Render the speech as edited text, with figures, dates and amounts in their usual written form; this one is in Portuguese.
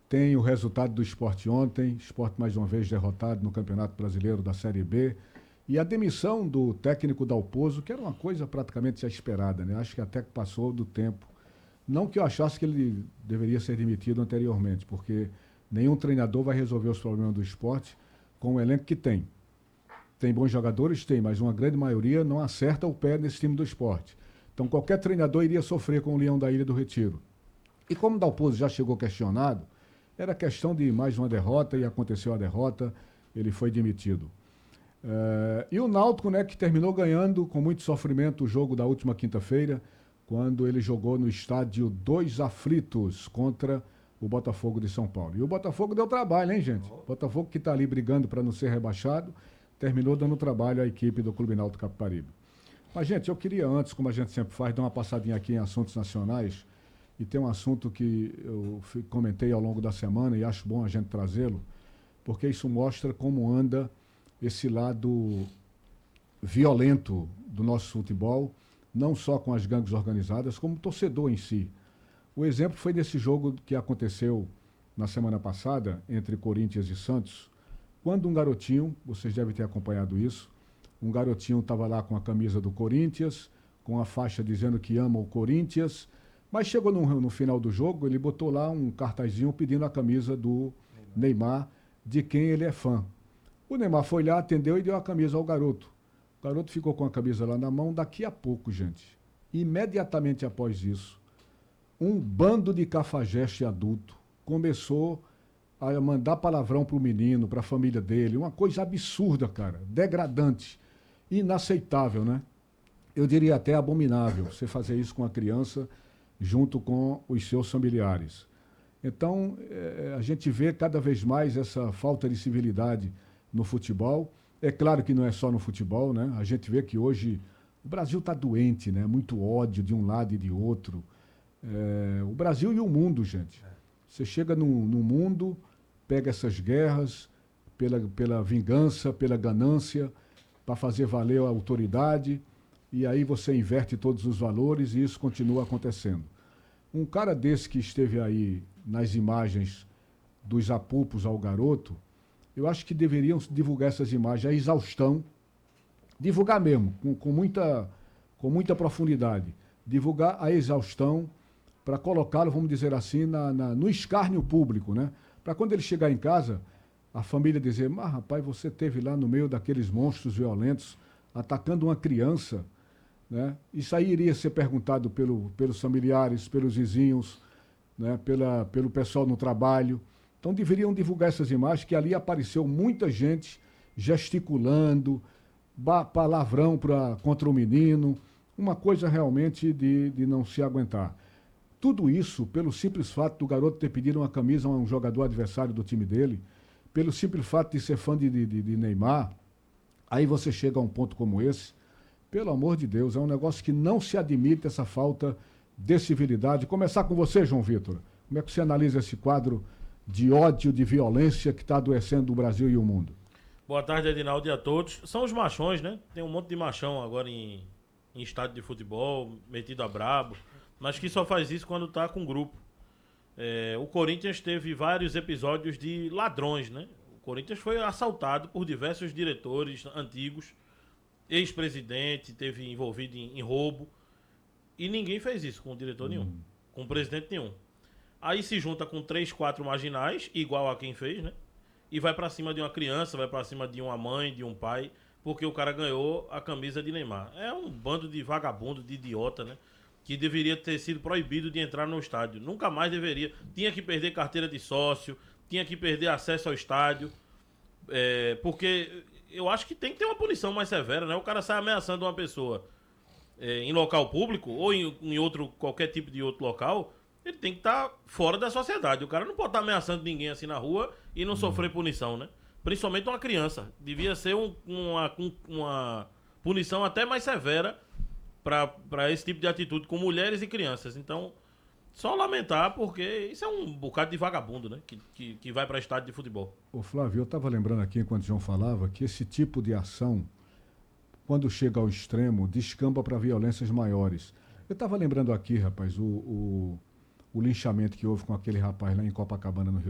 Tem o resultado do Sport ontem, Sport mais uma vez derrotado no Campeonato Brasileiro da Série B. E a demissão do técnico Dalpozo, que era uma coisa praticamente já esperada, né? Acho que até que passou do tempo. Não que eu achasse que ele deveria ser demitido anteriormente, porque nenhum treinador vai resolver os problemas do Sport com o elenco que tem. Tem bons jogadores? Tem, mas uma grande maioria não acerta o pé nesse time do Sport. Então qualquer treinador iria sofrer com o Leão da Ilha do Retiro. E como o Dalpozo já chegou questionado, era questão de mais uma derrota e aconteceu a derrota, ele foi demitido. E o Náutico, né, que terminou ganhando com muito sofrimento o jogo da última quinta-feira, quando ele jogou no estádio Dois Aflitos contra o Botafogo de São Paulo. E o Botafogo deu trabalho, hein, gente? O Botafogo que está ali brigando para não ser rebaixado, terminou dando trabalho à equipe do Clube Náutico Capibaribe. Mas, gente, eu queria antes, como a gente sempre faz, dar uma passadinha aqui em assuntos nacionais. E tem um assunto que eu comentei ao longo da semana e acho bom a gente trazê-lo, porque isso mostra como anda esse lado violento do nosso futebol, não só com as gangues organizadas, como o torcedor em si. O exemplo foi desse jogo que aconteceu na semana passada, entre Corinthians e Santos, quando um garotinho, vocês devem ter acompanhado isso, um garotinho estava lá com a camisa do Corinthians, com a faixa dizendo que ama o Corinthians, mas chegou no final do jogo, ele botou lá um cartazinho pedindo a camisa do Neymar, de quem ele é fã. O Neymar foi lá, atendeu e deu a camisa ao garoto. O garoto ficou com a camisa lá na mão. Daqui a pouco, gente, imediatamente após isso, um bando de cafajeste adulto começou a mandar palavrão pro menino, pra família dele. Uma coisa absurda, cara, degradante, inaceitável, né? Eu diria até abominável você fazer isso com a criança junto com os seus familiares. Então, a gente vê cada vez mais essa falta de civilidade no futebol. É claro que não é só no futebol, né? A gente vê que hoje o Brasil está doente, né? Muito ódio de um lado e de outro. O Brasil e o mundo, gente. Você chega no mundo, pega essas guerras pela vingança, pela ganância, para fazer valer a autoridade, e aí você inverte todos os valores e isso continua acontecendo. Um cara desse que esteve aí nas imagens dos apupos ao garoto, eu acho que deveriam divulgar essas imagens, a exaustão, divulgar mesmo, com muita profundidade, divulgar a exaustão para colocá-lo, vamos dizer assim, no escárnio público, né? Para quando ele chegar em casa, a família dizer, mas rapaz, você esteve lá no meio daqueles monstros violentos, atacando uma criança, né? Isso aí iria ser perguntado pelos familiares, pelos vizinhos, né? Pelo pessoal no trabalho. Então deveriam divulgar essas imagens, que ali apareceu muita gente gesticulando, palavrão contra o menino, uma coisa realmente de não se aguentar. Tudo isso pelo simples fato do garoto ter pedido uma camisa a um jogador adversário do time dele, pelo simples fato de ser fã de Neymar. Aí você chega a um ponto como esse. Pelo amor de Deus, é um negócio que não se admite, essa falta de civilidade. Começar com você, João Vitor. Como é que você analisa esse quadro de ódio, de violência que está adoecendo o Brasil e o mundo? Boa tarde, Edinaldo, e a todos. São os machões, né? Tem um monte de machão agora em estádio de futebol, metido a brabo, mas que só faz isso quando tá com grupo. O Corinthians teve vários episódios de ladrões, né? O Corinthians foi assaltado por diversos diretores antigos, ex-presidente, teve envolvido em roubo, e ninguém fez isso com o diretor nenhum, com o presidente nenhum. Aí se junta com 3, 4 marginais, igual a quem fez, né? E vai pra cima de uma criança, vai pra cima de uma mãe, de um pai, porque o cara ganhou a camisa de Neymar. É um bando de vagabundo, de idiota, né? Que deveria ter sido proibido de entrar no estádio. Nunca mais deveria. Tinha que perder carteira de sócio, tinha que perder acesso ao estádio, porque eu acho que tem que ter uma punição mais severa, né? O cara sai ameaçando uma pessoa em local público ou em outro, qualquer tipo de outro local, ele tem que estar fora da sociedade. O cara não pode estar ameaçando ninguém assim na rua e não sofrer punição, né? Principalmente uma criança. Devia ser uma punição até mais severa para esse tipo de atitude com mulheres e crianças. Então, só lamentar, porque isso é um bocado de vagabundo, né? Que vai para estádio de futebol. Ô Flávio, eu estava lembrando aqui, enquanto o João falava, que esse tipo de ação, quando chega ao extremo, descamba para violências maiores. Eu estava lembrando aqui, rapaz, o linchamento que houve com aquele rapaz lá em Copacabana, no Rio